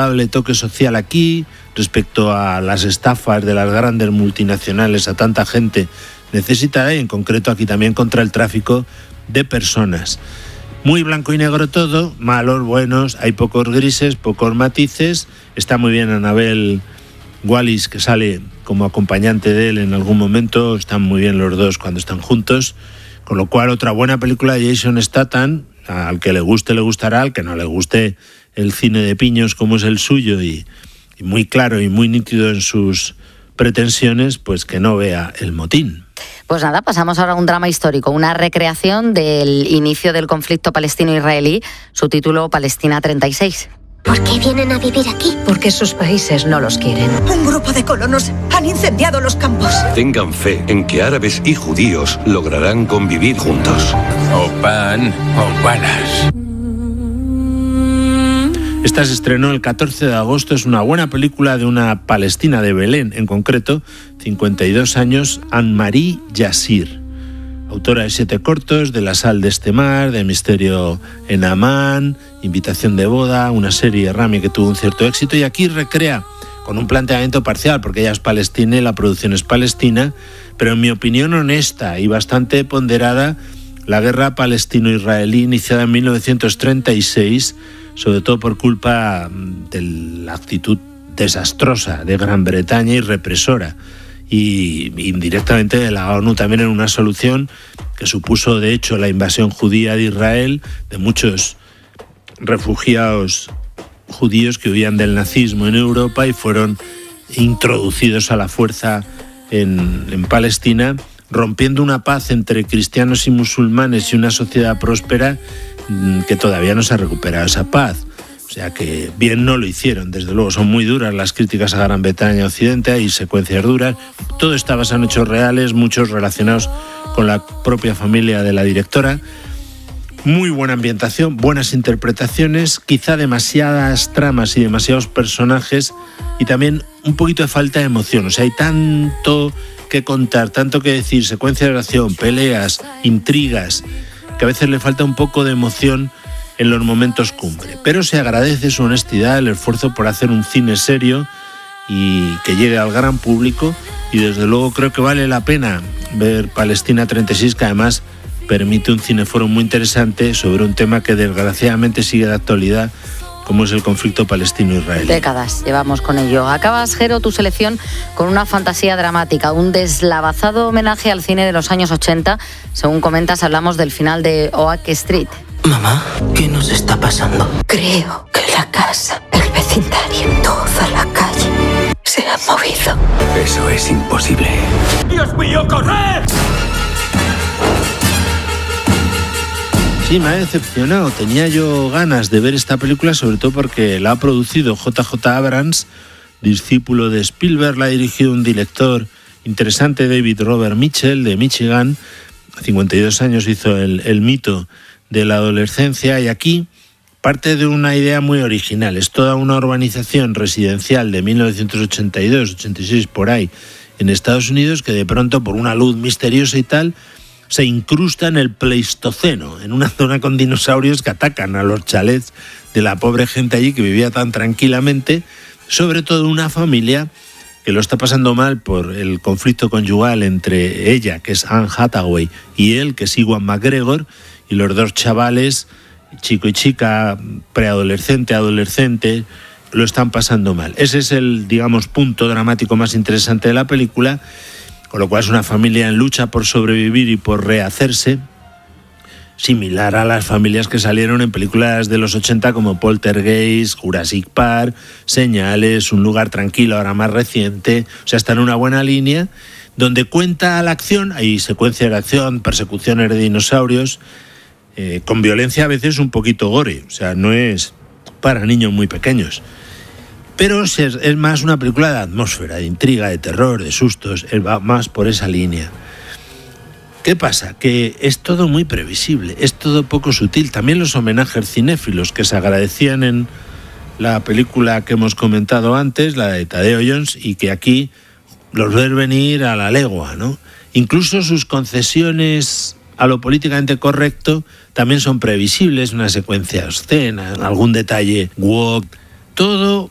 notable toque social aquí respecto a las estafas de las grandes multinacionales a tanta gente necesitada, y en concreto aquí también contra el tráfico de personas. Muy blanco y negro todo, malos, buenos, hay pocos grises, pocos matices. Está muy bien Annabelle Wallis, que sale como acompañante de él en algún momento. Están muy bien los dos cuando están juntos, con lo cual otra buena película de Jason Statham. Al que le guste le gustará, al que no le guste el cine de piños como es el suyo y muy claro y muy nítido en sus pretensiones, pues que no vea El motín. Pues nada, pasamos ahora a un drama histórico, una recreación del inicio del conflicto palestino-israelí, su título Palestina 36. ¿Por qué vienen a vivir aquí? Porque sus países no los quieren. Un grupo de colonos han incendiado los campos. Tengan fe en que árabes y judíos lograrán convivir juntos. O pan o balas. Esta se estrenó el 14 de agosto, es una buena película de una palestina de Belén, en concreto, 52 años, Anne-Marie Yassir, autora de 7 cortos, de La sal de este mar, de Misterio en Amán, Invitación de boda, una serie Rami que tuvo un cierto éxito, y aquí recrea con un planteamiento parcial, porque ella es palestina y la producción es palestina, pero en mi opinión honesta y bastante ponderada, la guerra palestino-israelí iniciada en 1936, sobre todo por culpa de la actitud desastrosa de Gran Bretaña y represora, y indirectamente de la ONU también, en una solución que supuso de hecho la invasión judía de Israel, de muchos refugiados judíos que huían del nazismo en Europa y fueron introducidos a la fuerza en Palestina, rompiendo una paz entre cristianos y musulmanes y una sociedad próspera que todavía no se ha recuperado esa paz. O sea que bien no lo hicieron, desde luego. Son muy duras las críticas a Gran Bretaña Occidente, hay secuencias duras. Todo está basado en hechos reales, muchos relacionados con la propia familia de la directora. Muy buena ambientación, buenas interpretaciones, quizá demasiadas tramas y demasiados personajes, y también un poquito de falta de emoción. O sea, hay tanto que contar, tanto que decir, secuencias de acción, peleas, intrigas, que a veces le falta un poco de emoción en los momentos cumbre. Pero se agradece su honestidad, el esfuerzo por hacer un cine serio y que llegue al gran público, y desde luego creo que vale la pena ver Palestina 36, que además permite un cineforo muy interesante sobre un tema que desgraciadamente sigue de actualidad, como es el conflicto palestino-israelí. Décadas llevamos con ello. Acabas, Jero, tu selección con una fantasía dramática, un deslavazado homenaje al cine de los años 80. Según comentas, hablamos del final de Oak Street. Mamá, ¿qué nos está pasando? Creo que la casa, el vecindario, toda la calle se ha movido. Eso es imposible. ¡Dios mío, corred! Sí, me ha decepcionado. Tenía yo ganas de ver esta película, sobre todo porque la ha producido JJ Abrams, discípulo de Spielberg. La ha dirigido un director interesante, David Robert Mitchell, de Michigan. A 52 años hizo el mito de la adolescencia, y aquí parte de una idea muy original. Es toda una urbanización residencial de 1982, 86 por ahí, en Estados Unidos, que de pronto, por una luz misteriosa y tal, se incrusta en el Pleistoceno, en una zona con dinosaurios que atacan a los chalets de la pobre gente allí que vivía tan tranquilamente, sobre todo una familia que lo está pasando mal por el conflicto conyugal entre ella, que es Anne Hathaway, y él, que es Ewan McGregor, y los dos chavales, chico y chica, preadolescente, adolescente, lo están pasando mal. Ese es el, digamos, punto dramático más interesante de la película, con lo cual es una familia en lucha por sobrevivir y por rehacerse, similar a las familias que salieron en películas de los 80 como Poltergeist, Jurassic Park, Señales, Un lugar tranquilo, ahora más reciente. O sea, está en una buena línea, donde cuenta la acción, hay secuencias de acción, persecuciones de dinosaurios, con violencia a veces un poquito gore, o sea, no es para niños muy pequeños. Pero es más una película de atmósfera, de intriga, de terror, de sustos, él va más por esa línea. ¿Qué pasa? Que es todo muy previsible, es todo poco sutil. También los homenajes cinéfilos que se agradecían en la película que hemos comentado antes, la de Tadeo Jones, y que aquí los ves venir a la legua, ¿no? Incluso sus concesiones a lo políticamente correcto también son previsibles, una secuencia obscena, algún detalle woke, todo